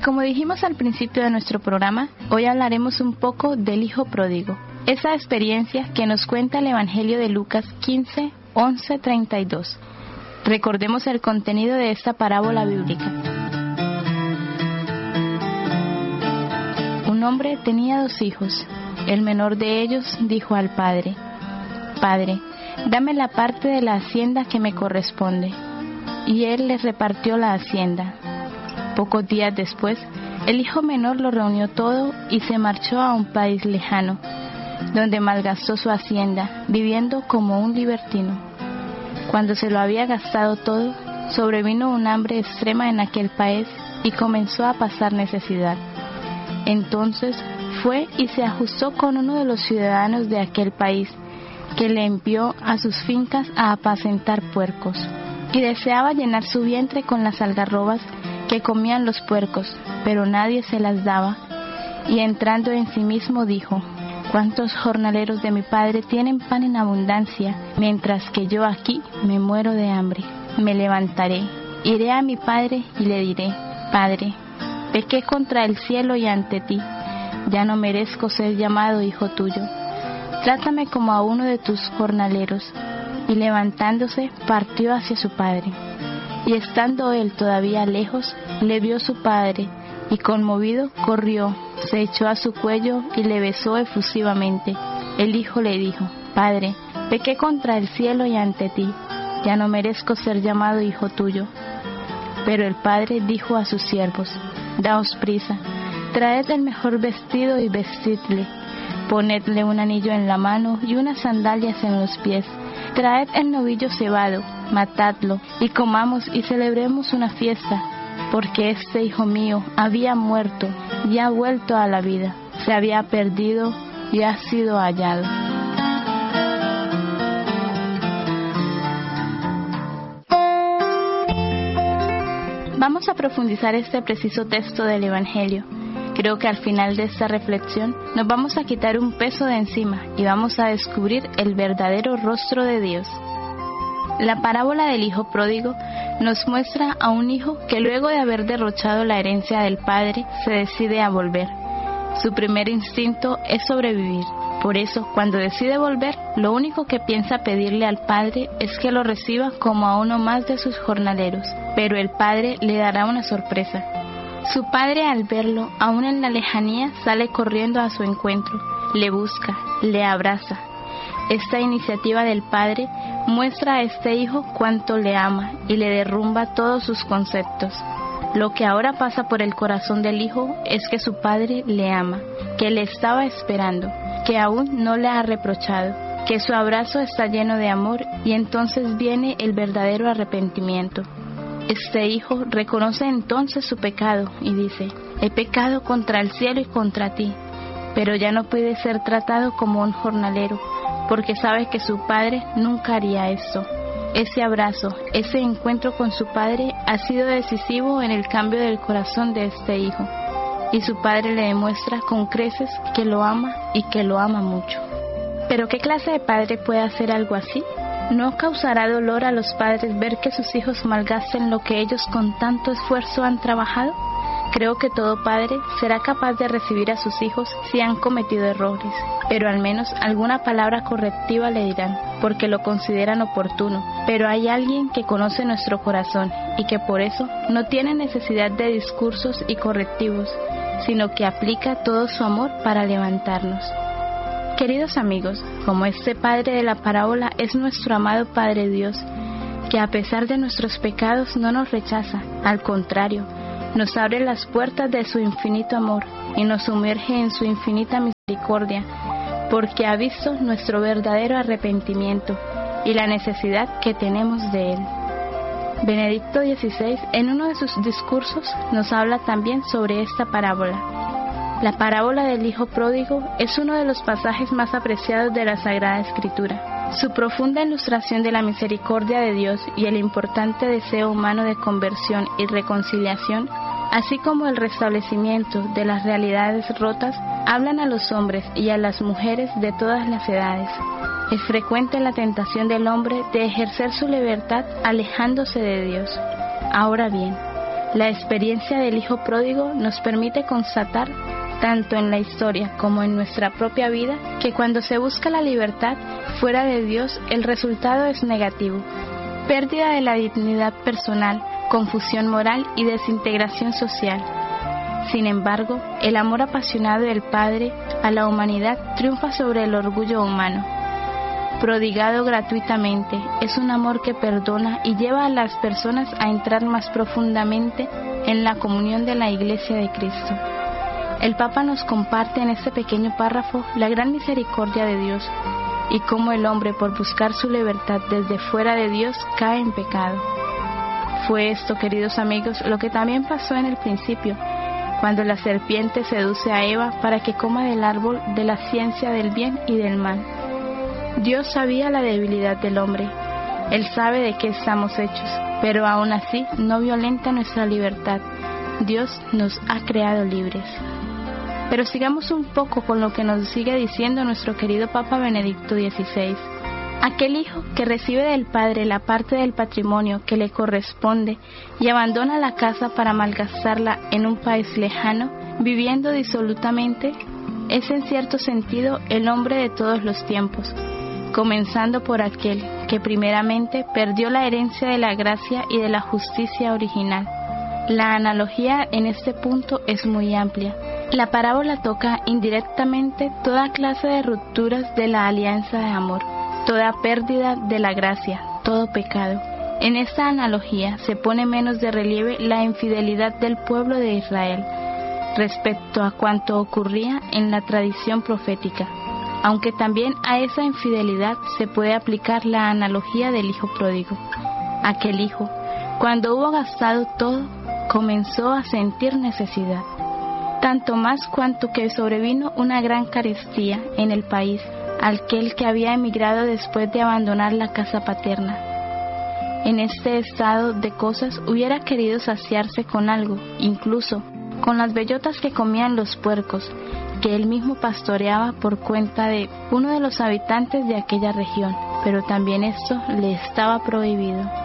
como dijimos al principio de nuestro programa, hoy hablaremos un poco del Hijo Pródigo, esa experiencia que nos cuenta el Evangelio de Lucas 15, 11, 32. Recordemos el contenido de esta parábola bíblica. Un hombre tenía 2 hijos. El menor de ellos dijo al padre: «Padre, dame la parte de la hacienda que me corresponde». Y él les repartió la hacienda. Pocos días después, el hijo menor lo reunió todo y se marchó a un país lejano, donde malgastó su hacienda, viviendo como un libertino. Cuando se lo había gastado todo, sobrevino un hambre extrema en aquel país y comenzó a pasar necesidad. Entonces fue y se ajustó con uno de los ciudadanos de aquel país, que le envió a sus fincas a apacentar puercos, y deseaba llenar su vientre con las algarrobas que comían los puercos, pero nadie se las daba, y entrando en sí mismo dijo: «¿Cuántos jornaleros de mi padre tienen pan en abundancia, mientras que yo aquí me muero de hambre? Me levantaré, iré a mi padre y le diré: Padre, pequé contra el cielo y ante ti, ya no merezco ser llamado hijo tuyo. Trátame como a uno de tus jornaleros». Y levantándose, partió hacia su padre. Y estando él todavía lejos, le vio su padre, y conmovido corrió, se echó a su cuello y le besó efusivamente. El hijo le dijo: «Padre, pequé contra el cielo y ante ti, ya no merezco ser llamado hijo tuyo». Pero el padre dijo a sus siervos: «Daos prisa, traed el mejor vestido y vestidle, ponedle un anillo en la mano y unas sandalias en los pies, traed el novillo cebado, matadlo, y comamos y celebremos una fiesta, porque este hijo mío había muerto y ha vuelto a la vida, se había perdido y ha sido hallado». Vamos a profundizar este preciso texto del Evangelio. Creo que al final de esta reflexión nos vamos a quitar un peso de encima y vamos a descubrir el verdadero rostro de Dios. La parábola del hijo pródigo nos muestra a un hijo que luego de haber derrochado la herencia del padre se decide a volver. Su primer instinto es sobrevivir. Por eso, cuando decide volver, lo único que piensa pedirle al padre es que lo reciba como a uno más de sus jornaleros. Pero el padre le dará una sorpresa. Su padre, al verlo, aún en la lejanía, sale corriendo a su encuentro, le busca, le abraza. Esta iniciativa del padre muestra a este hijo cuánto le ama y le derrumba todos sus conceptos. Lo que ahora pasa por el corazón del hijo es que su padre le ama, que le estaba esperando, que aún no le ha reprochado, que su abrazo está lleno de amor, y entonces viene el verdadero arrepentimiento. Este hijo reconoce entonces su pecado y dice: «He pecado contra el cielo y contra ti», pero ya no puede ser tratado como un jornalero, porque sabe que su padre nunca haría esto. Ese abrazo, ese encuentro con su padre ha sido decisivo en el cambio del corazón de este hijo, y su padre le demuestra con creces que lo ama y que lo ama mucho. ¿Pero qué clase de padre puede hacer algo así? ¿No causará dolor a los padres ver que sus hijos malgasten lo que ellos con tanto esfuerzo han trabajado? Creo que todo padre será capaz de recibir a sus hijos si han cometido errores, pero al menos alguna palabra correctiva le dirán, porque lo consideran oportuno. Pero hay alguien que conoce nuestro corazón y que por eso no tiene necesidad de discursos y correctivos, sino que aplica todo su amor para levantarnos. Queridos amigos, como este padre de la parábola es nuestro amado Padre Dios, que a pesar de nuestros pecados no nos rechaza, al contrario, nos abre las puertas de su infinito amor y nos sumerge en su infinita misericordia, porque ha visto nuestro verdadero arrepentimiento y la necesidad que tenemos de él. Benedicto XVI, en uno de sus discursos, nos habla también sobre esta parábola. La parábola del hijo pródigo es uno de los pasajes más apreciados de la Sagrada Escritura. Su profunda ilustración de la misericordia de Dios y el importante deseo humano de conversión y reconciliación, así como el restablecimiento de las realidades rotas, hablan a los hombres y a las mujeres de todas las edades. Es frecuente la tentación del hombre de ejercer su libertad alejándose de Dios. Ahora bien, La experiencia del hijo pródigo nos permite constatar, tanto en la historia como en nuestra propia vida, que cuando se busca la libertad fuera de Dios, el resultado es negativo. Pérdida de la dignidad personal, confusión moral y desintegración social. Sin embargo, el amor apasionado del Padre a la humanidad triunfa sobre el orgullo humano. Prodigado gratuitamente, es un amor que perdona y lleva a las personas a entrar más profundamente en la comunión de la Iglesia de Cristo. El Papa nos comparte en este pequeño párrafo la gran misericordia de Dios y cómo el hombre, por buscar su libertad desde fuera de Dios, cae en pecado. Fue esto, queridos amigos, lo que también pasó en el principio, cuando la serpiente seduce a Eva para que coma del árbol de la ciencia del bien y del mal. Dios sabía la debilidad del hombre. Él sabe de qué estamos hechos, pero aún así no violenta nuestra libertad. Dios nos ha creado libres. Pero sigamos un poco con lo que nos sigue diciendo nuestro querido Papa Benedicto XVI. Aquel hijo que recibe del padre la parte del patrimonio que le corresponde y abandona la casa para malgastarla en un país lejano, viviendo disolutamente, es en cierto sentido el hombre de todos los tiempos, comenzando por aquel que primeramente perdió la herencia de la gracia y de la justicia original. La analogía en este punto es muy amplia. La parábola toca indirectamente toda clase de rupturas de la alianza de amor, toda pérdida de la gracia, todo pecado. En esta analogía se pone menos de relieve la infidelidad del pueblo de Israel respecto a cuanto ocurría en la tradición profética, aunque también a esa infidelidad se puede aplicar la analogía del hijo pródigo. Aquel hijo, cuando hubo gastado todo, comenzó a sentir necesidad, tanto más cuanto que sobrevino una gran carestía en el país aquel que había emigrado después de abandonar la casa paterna. En este estado de cosas hubiera querido saciarse con algo, incluso con las bellotas que comían los puercos, que él mismo pastoreaba por cuenta de uno de los habitantes de aquella región, pero también esto le estaba prohibido.